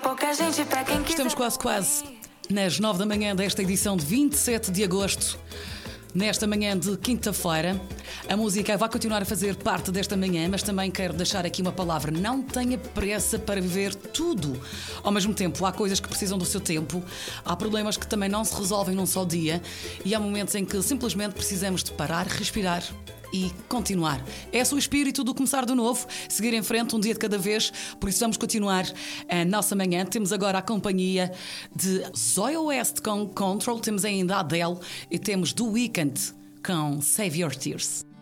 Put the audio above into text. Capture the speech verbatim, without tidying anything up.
pouca gente pra quem quiser. Estamos quase, quase nas nove da manhã desta edição de vinte e sete de agosto. Nesta manhã de quinta-feira, a música vai continuar a fazer parte desta manhã, mas também quero deixar aqui uma palavra: não tenha pressa para viver tudo. Ao mesmo tempo, há coisas que precisam do seu tempo, há problemas que também não se resolvem num só dia e há momentos em que simplesmente precisamos de parar, respirar e continuar. Esse é o espírito do começar do novo, seguir em frente um dia de cada vez. Por isso vamos continuar a nossa manhã. Temos agora a companhia de Zoe West com Control, temos ainda a Adele e temos The Weeknd com Save Your Tears.